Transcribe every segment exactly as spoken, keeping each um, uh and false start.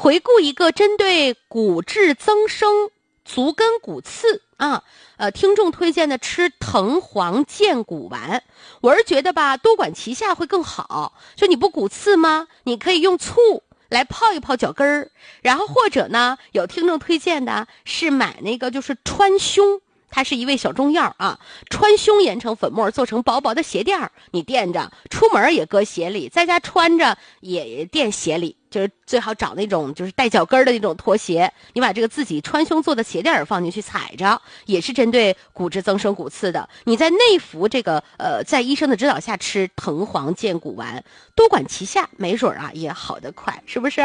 回顾一个针对骨质增生、足跟骨刺啊，呃，听众推荐的吃藤黄健骨丸，我是觉得吧，多管齐下会更好。就你不骨刺吗？你可以用醋来泡一泡脚跟儿，然后或者呢，有听众推荐的是买那个就是川芎。它是一味小中药啊，川芎研成粉末，做成薄薄的鞋垫儿，你垫着出门也搁鞋里，在家穿着也垫鞋里，就是最好找那种就是带脚跟的那种拖鞋，你把这个自己川芎做的鞋垫儿放进去踩着，也是针对骨质增生骨刺的。你在内服这个呃，在医生的指导下吃藤黄健骨丸，多管齐下，没准啊也好得快，是不是？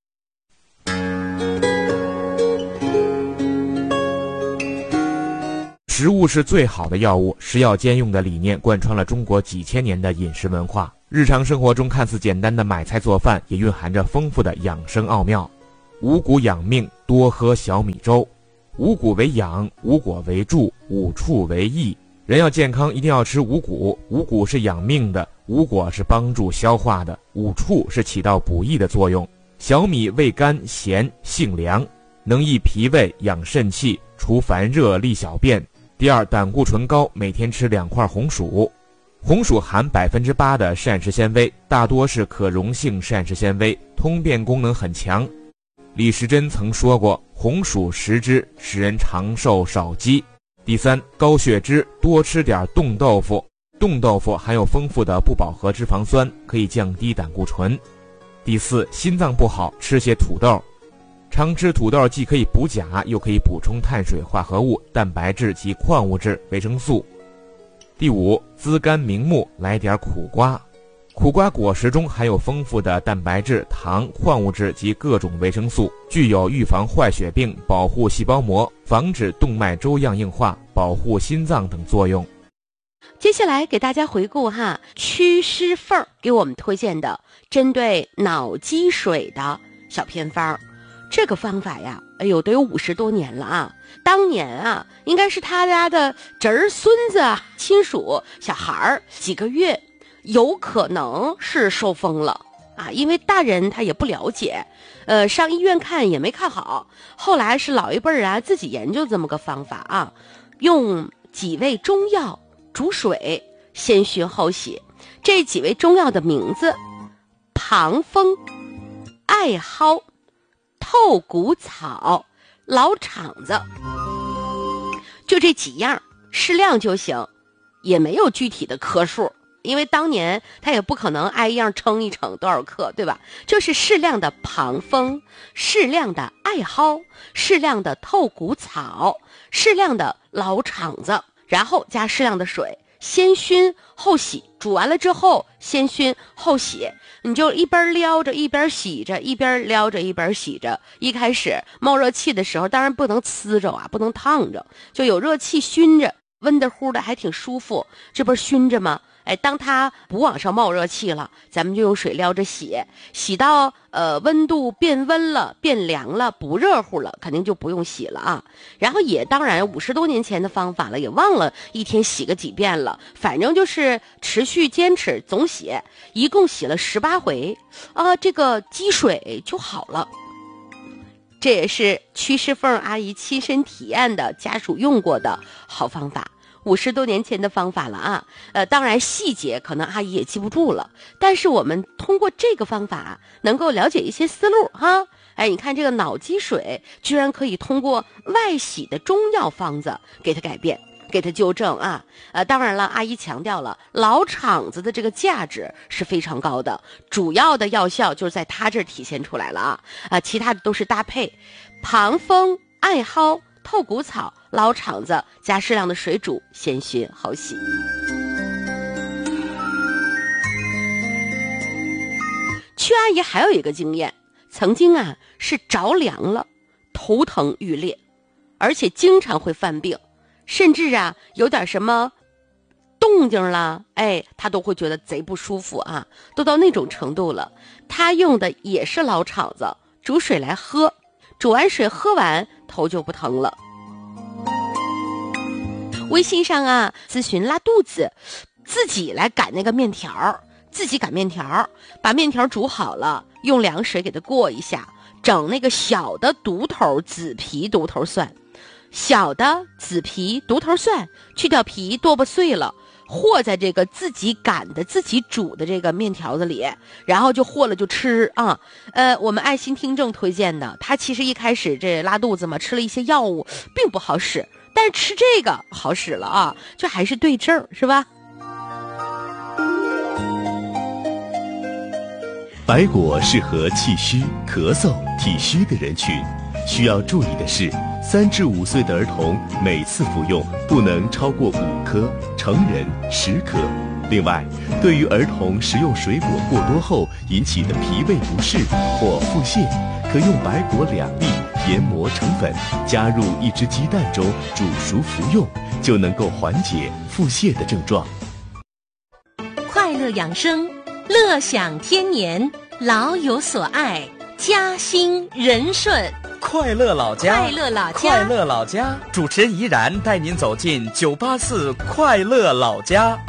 食物是最好的药物，食药兼用的理念贯穿了中国几千年的饮食文化。日常生活中看似简单的买菜做饭，也蕴含着丰富的养生奥妙。五谷养命，多喝小米粥。五谷为养，五果为助，五畜为益。人要健康，一定要吃五谷。五谷是养命的，五果是帮助消化的，五畜是起到补益的作用。小米味甘咸，性凉，能益脾胃，养肾气，除烦热，利小便。第二，胆固醇高，每天吃两块红薯。红薯含百分之八的膳食纤维，大多是可溶性膳食纤维，通便功能很强。李时珍曾说过，红薯食之，使人长寿少饥。第三，高血脂，多吃点冻豆腐。冻豆腐含有丰富的不饱和脂肪酸，可以降低胆固醇。第四，心脏不好，吃些土豆。常吃土豆既可以补钾，又可以补充碳水化合物、蛋白质及矿物质、维生素。第五，滋肝明目，来点苦瓜。苦瓜果实中含有丰富的蛋白质、糖、矿物质及各种维生素，具有预防坏血病、保护细胞膜、防止动脉粥样硬化、保护心脏等作用。 接下来给大家回顾哈，祛湿凤给我们推荐的针对脑积水的小偏方。这个方法呀，哎呦，得有五十多年了啊！当年啊，应该是他家的侄儿、孙子啊、亲属、小孩儿几个月，有可能是受风了啊，因为大人他也不了解，呃，上医院看也没看好。后来是老一辈儿啊自己研究这么个方法啊，用几味中药煮水，先熏后洗。这几味中药的名字：旁风、艾蒿、透骨草、老肠子，就这几样，适量就行，也没有具体的克数，因为当年他也不可能挨一样称一称多少克，对吧？就是适量的旁风，适量的艾蒿，适量的透骨草，适量的老肠子，然后加适量的水，先熏后洗。煮完了之后先熏后洗，你就一边撩着一边洗着，一边撩着一边洗着。一开始冒热气的时候，当然不能呲着啊，不能烫着，就有热气熏着，温的乎的还挺舒服，这不是熏着吗？哎，当它不往上冒热气了，咱们就用水撩着洗，洗到呃温度变温了、变凉了、不热乎了，肯定就不用洗了啊。然后也当然五十多年前的方法了，也忘了一天洗个几遍了，反正就是持续坚持总洗，一共洗了十八回啊，这个积水就好了。这也是祛湿凤阿姨亲身体验的，家属用过的好方法。五十多年前的方法了啊，呃，当然细节可能阿姨也记不住了，但是我们通过这个方法能够了解一些思路哈。哎，你看这个脑积水居然可以通过外洗的中药方子给它改变，给它纠正啊。呃，当然了，阿姨强调了老厂子的这个价值是非常高的，主要的药效就是在它这儿体现出来了啊。啊，其他的都是搭配，旁风、艾蒿、透骨草、老肠子加适量的水煮，先熏后洗。曲阿姨还有一个经验，曾经啊是着凉了，头疼欲裂，而且经常会犯病，甚至啊有点什么动静了，哎，她都会觉得贼不舒服啊，都到那种程度了。她用的也是老肠子，煮水来喝，煮完水喝完头就不疼了。微信上啊咨询拉肚子，自己来擀那个面条，自己擀面条，把面条煮好了，用凉水给它过一下， 整那个小的独头紫皮独头蒜，小的紫皮独头蒜，去掉皮剁不碎了，和在这个自己擀的自己煮的这个面条子里，然后就和了就吃啊。呃，我们爱心听众推荐的，他其实一开始这拉肚子嘛，吃了一些药物并不好使，但是吃这个好使了啊，就还是对症，是吧？ 白果适合气虚、咳嗽、体虚的人群。需要注意的是，三至五岁的儿童每次服用不能超过五颗，成人十颗。另外，对于儿童食用水果过多后引起的脾胃不适或腹泻，可用白果两粒研磨成粉，加入一只鸡蛋中煮熟服用，就能够缓解腹泻的症状。 快乐养生，乐享天年，老有所爱，家兴人顺。 快乐老家， 快乐老家， 快乐老家，主持人怡然带您走进九八四快乐老家。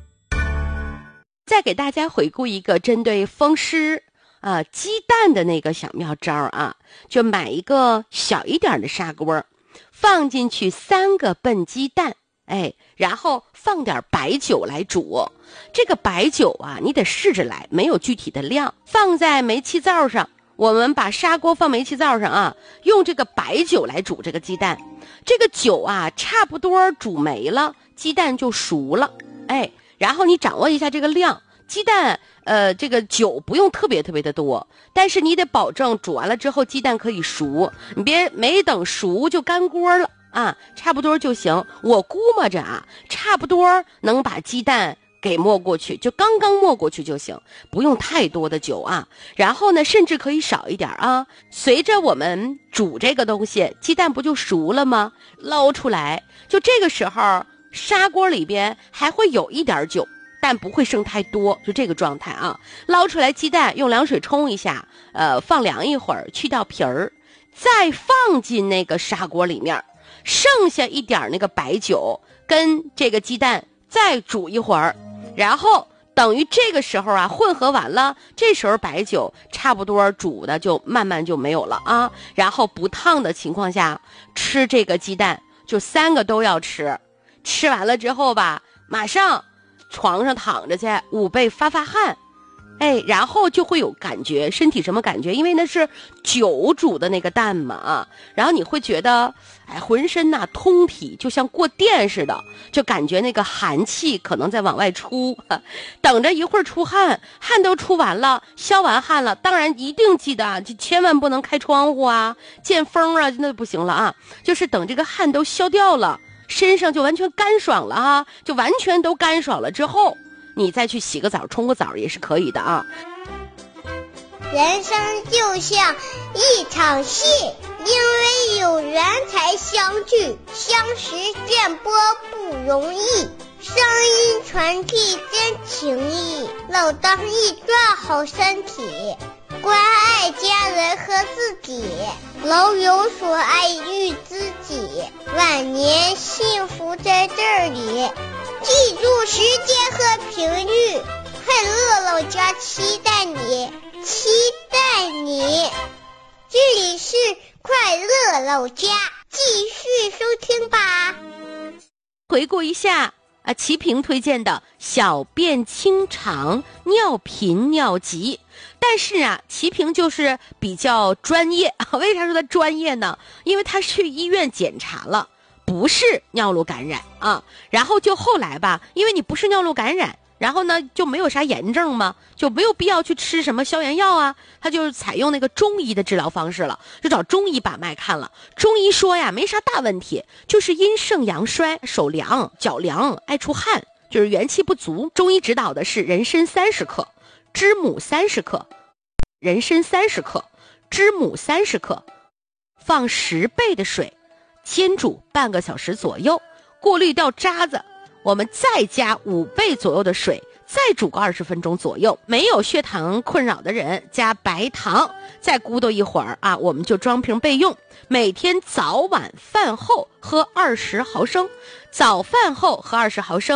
再给大家回顾一个针对风湿啊鸡蛋的那个小妙招啊，就买一个小一点的砂锅，放进去三个笨鸡蛋，哎，然后放点白酒来煮。这个白酒啊，你得试着来，没有具体的量，放在煤气灶上。我们把砂锅放煤气灶上啊，用这个白酒来煮这个鸡蛋。这个酒啊，差不多煮没了，鸡蛋就熟了。哎，然后你掌握一下这个量，鸡蛋呃，这个酒不用特别特别的多，但是你得保证煮完了之后鸡蛋可以熟，你别没等熟就干锅了啊，差不多就行。我估摸着啊，差不多能把鸡蛋给没过去，就刚刚没过去就行，不用太多的酒啊。然后呢，甚至可以少一点啊。随着我们煮这个东西，鸡蛋不就熟了吗？捞出来，就这个时候砂锅里边还会有一点酒，但不会剩太多，就这个状态啊。捞出来鸡蛋，用凉水冲一下，呃，放凉一会儿，去掉皮儿，再放进那个砂锅里面，剩下一点那个白酒跟这个鸡蛋再煮一会儿。然后等于这个时候啊，混合完了，这时候白酒差不多煮的就慢慢就没有了啊。然后不烫的情况下吃这个鸡蛋，就三个都要吃。吃完了之后吧，马上床上躺着去，捂被发发汗，哎，然后就会有感觉，身体什么感觉？因为那是酒煮的那个蛋嘛啊，然后你会觉得，哎，浑身呐、啊、通体就像过电似的，就感觉那个寒气可能在往外出，等着一会儿出汗，汗都出完了，消完汗了，当然一定记得啊，就千万不能开窗户啊，见风啊，那不行了啊，就是等这个汗都消掉了，身上就完全干爽了啊，就完全都干爽了之后，你再去洗个澡冲个澡也是可以的啊。 人生就像一场戏，因为有缘才相聚，相识电波不容易，声音传递真情谊，老当益壮好身体，关爱家人和自己，老有所爱遇知己，晚年幸福在这里。记住时间和频率，快乐老家期待你，期待你。这里是快乐老家，继续收听吧。 回顾一下啊，齐平推荐的小便清肠、尿频尿急。但是啊，齐平就是比较专业，为啥说他专业呢？因为他去医院检查了，不是尿路感染啊。然后就后来吧，因为你不是尿路感染，然后呢就没有啥炎症嘛，就没有必要去吃什么消炎药啊，他就采用那个中医的治疗方式了，就找中医把脉看了。中医说呀，没啥大问题，就是阴盛阳衰，手凉、脚凉、爱出汗，就是元气不足。中医指导的是人参三十克，知母三十克，人参三十克，知母三十克，放十倍的水，煎煮半个小时左右，过滤掉渣子。我们再加五倍左右的水，再煮个二十分钟左右。没有血糖困扰的人，加白糖，再咕嘟一会儿啊，我们就装瓶备用。每天早晚饭后喝二十毫升，早饭后喝二十毫升，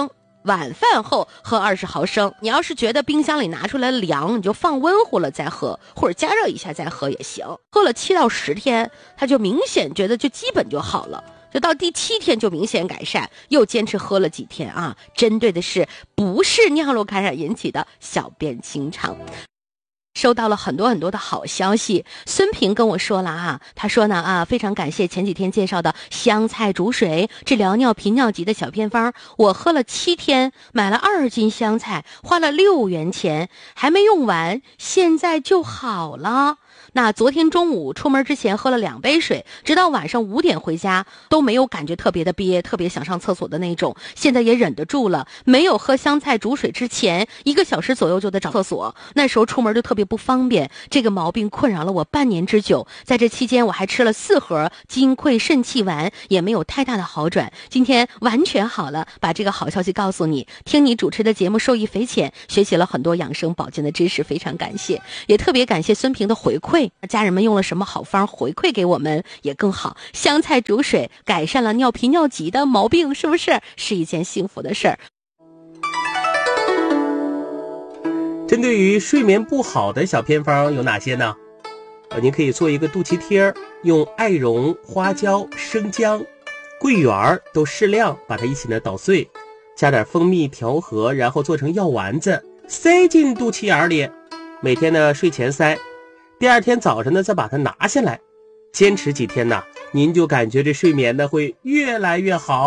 晚饭后喝二十毫升。你要是觉得冰箱里拿出来凉，你就放温乎了再喝，或者加热一下再喝也行。喝了七到十天，他就明显觉得就基本就好了。就到第七天就明显改善，又坚持喝了几天啊。针对的是不是尿路感染引起的小便清长。收到了很多很多的好消息，孙平跟我说了啊，他说呢啊，非常感谢前几天介绍的香菜煮水治疗尿频尿急的小偏方，我喝了七天，买了二斤香菜，花了六元钱，还没用完，现在就好了。那昨天中午出门之前喝了两杯水，直到晚上五点回家都没有感觉特别的憋，特别想上厕所的那种，现在也忍得住了。没有喝香菜煮水之前一个小时左右就得找厕所，那时候出门就特别不方便，这个毛病困扰了我半年之久。在这期间我还吃了四盒金匮肾气丸，也没有太大的好转，今天完全好了，把这个好消息告诉你。听你主持的节目受益匪浅，学习了很多养生保健的知识，非常感谢，也特别感谢孙平的回馈，家人们用了什么好方回馈给我们也更好。香菜煮水改善了尿频尿急的毛病，是不是是一件幸福的事儿？ 针对于睡眠不好的小偏方有哪些呢？呃，您可以做一个肚脐贴，用艾绒、花椒、生姜、桂圆都适量把它一起呢捣碎，加点蜂蜜调和，然后做成药丸子塞进肚脐眼里，每天呢睡前塞，第二天早上呢再把它拿下来，坚持几天呢，您就感觉这睡眠呢会越来越好。